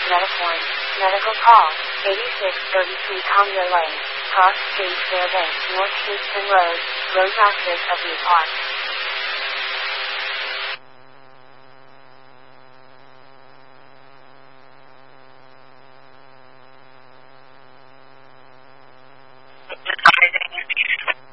Metaform. Medical call. 8633 Conga Lane. Cross Street Fairbanks North Houston Road. Road Masters of the Park.